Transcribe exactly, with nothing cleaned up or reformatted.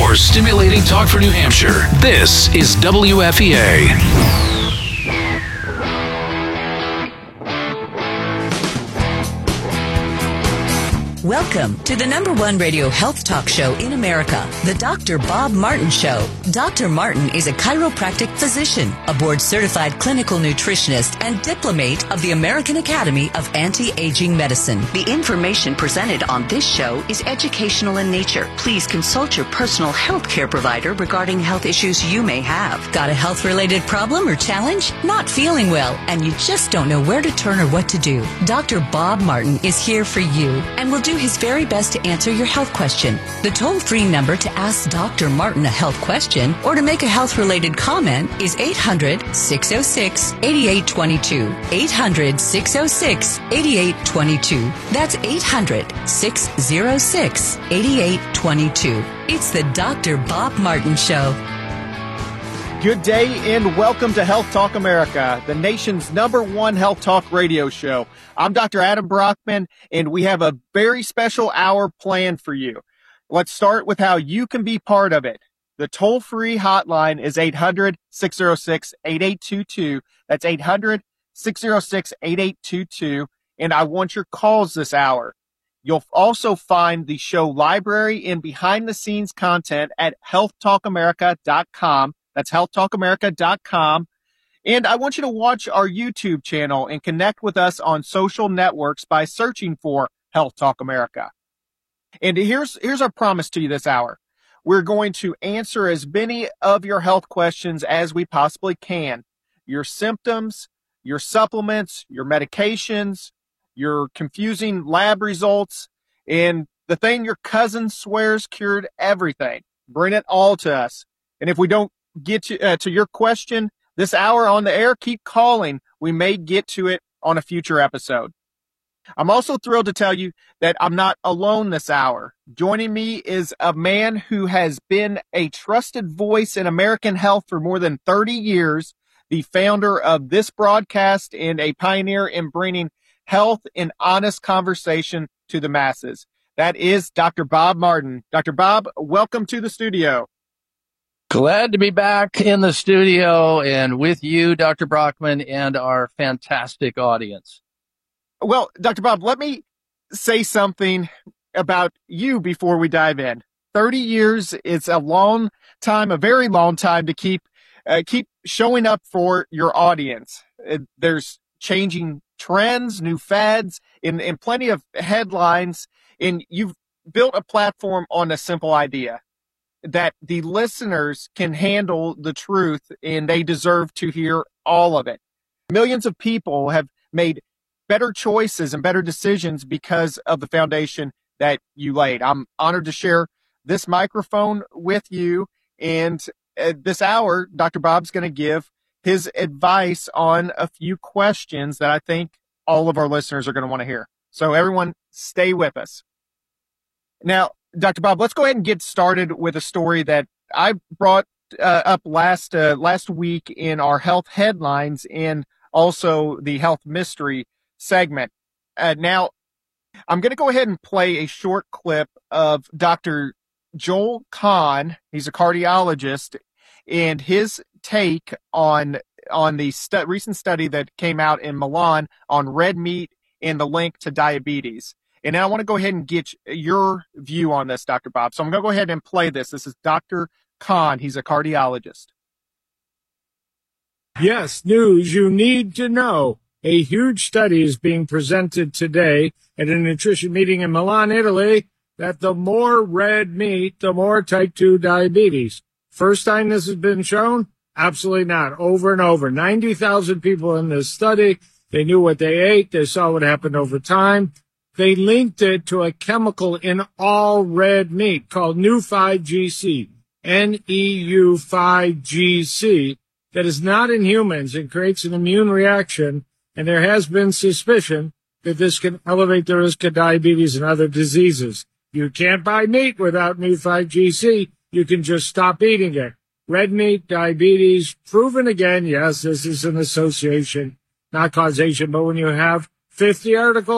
more stimulating talk for New Hampshire. This is W F E A. Welcome to the number one radio health talk show in America, the Doctor Bob Martin Show. Doctor Martin is a chiropractic physician, a board-certified clinical nutritionist, and diplomate of the American Academy of Anti-Aging Medicine. The information presented on this show is educational in nature. Please consult your personal health care provider regarding health issues you may have. Got a health-related problem or challenge? Not feeling well, and you just don't know where to turn or what to do? Doctor Bob Martin is here for you and will do his very best to answer your health question. The toll-free number to ask Doctor Martin a health question or to make a health-related comment is eight hundred, six oh six, eight eight two two. eight hundred, six oh six, eight eight two two. That's eight hundred, six oh six, eight eight two two. It's the Doctor Bob Martin Show. Good day and welcome to Health Talk America, the nation's number one health talk radio show. I'm Doctor Adam Brockman, and we have a very special hour planned for you. Let's start with how you can be part of it. The toll-free hotline is eight hundred, six oh six, eight eight two two. That's eight hundred, six oh six, eight eight two two, and I want your calls this hour. You'll also find the show library and behind-the-scenes content at health talk america dot com. That's health talk america dot com. And I want you to watch our YouTube channel and connect with us on social networks by searching for Health Talk America. And here's, here's our promise to you this hour. We're going to answer as many of your health questions as we possibly can. Your symptoms, your supplements, your medications, your confusing lab results, and the thing your cousin swears cured everything. Bring it all to us. And if we don't get you, uh, to your question this hour on the air, keep calling. We may get to it on a future episode. I'm also thrilled to tell you that I'm not alone this hour. Joining me is a man who has been a trusted voice in American health for more than thirty years, the founder of this broadcast and a pioneer in bringing health and honest conversation to the masses. That is Doctor Bob Martin. Doctor Bob, welcome to the studio. Glad to be back in the studio and with you, Doctor Brockman, and our fantastic audience. Well, Doctor Bob, let me say something about you before we dive in. thirty years is a long time, a very long time to keep uh, keep showing up for your audience. Uh, there's changing trends, new fads, and, and plenty of headlines, and you've built a platform on a simple idea that the listeners can handle the truth and they deserve to hear all of it. Millions of people have made better choices and better decisions because of the foundation that you laid. I'm honored to share this microphone with you. And at this hour, Doctor Bob's going to give his advice on a few questions that I think all of our listeners are going to want to hear. So everyone stay with us. Now, Doctor Bob, let's go ahead and get started with a story that I brought uh, up last uh, last week in our health headlines and also the health mystery segment. Uh, now, I'm going to go ahead and play a short clip of Doctor Joel Kahn. He's a cardiologist, and his take on on the stu- recent study that came out in Milan on red meat and the link to diabetes. And I want to go ahead and get your view on this, Doctor Bob. So I'm going to go ahead and play this. This is Doctor Kahn. He's a cardiologist. Yes, news you need to know. A huge study is being presented today at a nutrition meeting in Milan, Italy, that the more red meat, the more type two diabetes. First time this has been shown? Absolutely not. Over and over. ninety thousand people in this study. They knew what they ate. They saw what happened over time. They linked it to a chemical in all red meat called N E U five G C, N E U five G C, that is not in humans and creates an immune reaction. And there has been suspicion that this can elevate the risk of diabetes and other diseases. You can't buy meat without N E U five G C. You can just stop eating it. Red meat, diabetes, proven again. Yes, this is an association, not causation. But when you have fifty articles